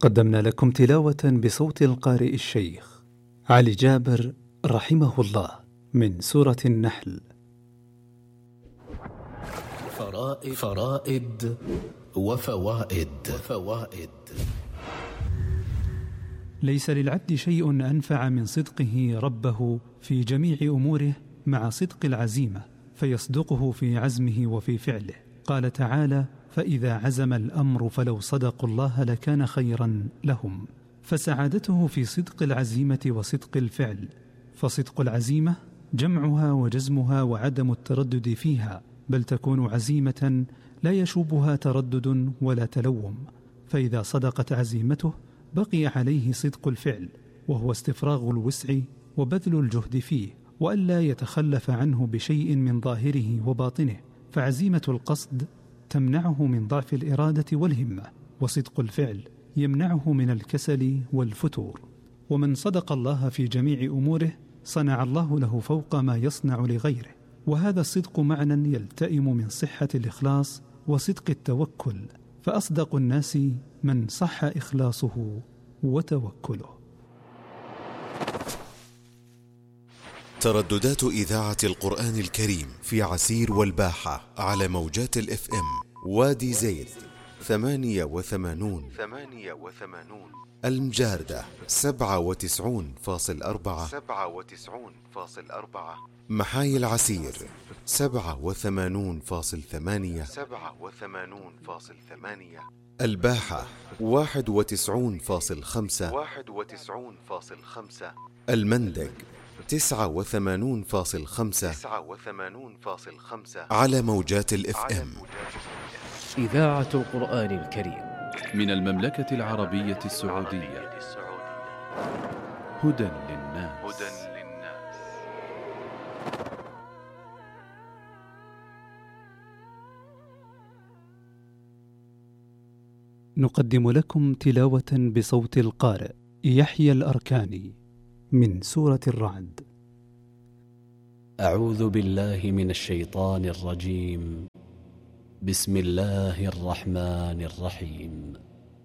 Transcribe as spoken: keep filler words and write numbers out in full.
قدمنا لكم تلاوة بصوت القارئ الشيخ علي جابر رحمه الله من سورة النحل. فرائد, فرائد وفوائد, وفوائد ليس للعبد شيء أنفع من صدقه ربه في جميع أموره مع صدق العزيمة، فيصدقه في عزمه وفي فعله. قال تعالى: فإذا عزم الأمر فلو صدقوا الله لكان خيرا لهم. فسعادته في صدق العزيمة وصدق الفعل، فصدق العزيمة جمعها وجزمها وعدم التردد فيها، بل تكون عزيمة لا يشوبها تردد ولا تلوم. فإذا صدقت عزيمته بقي عليه صدق الفعل، وهو استفراغ الوسع وبذل الجهد فيه، وألا يتخلف عنه بشيء من ظاهره وباطنه. فعزيمة القصد تمنعه من ضعف الإرادة والهمة، وصدق الفعل يمنعه من الكسل والفتور. ومن صدق الله في جميع أموره صنع الله له فوق ما يصنع لغيره. وهذا الصدق معنى يلتئم من صحة الإخلاص وصدق التوكل، فأصدق الناس من صح إخلاصه وتوكله. ترددات إذاعة القرآن الكريم في عسير والباحة على موجات الإف إم وادي زيد ثمانية وثمانون ثمانية وثمانون، المجاردة سبعة وتسعون فاصل أربعة سبعة وتسعون فاصل أربعة، محاي العسير سبعة وثمانون فاصل ثمانية سبعة وثمانون فاصل ثمانية، الباحة واحد وتسعون فاصل خمسة واحد وتسعون فاصل خمسة، المندق تسعة وثمانون فاصل خمسة تسعة وثمانون فاصل خمسة على موجات الإف إم. إذاعة القرآن الكريم من المملكة العربية السعودية. هدى للناس. هدى للناس. نقدم لكم تلاوة بصوت القارئ يحيى الأركاني من سورة الرعد. أعوذ بالله من الشيطان الرجيم. بسم الله الرحمن الرحيم.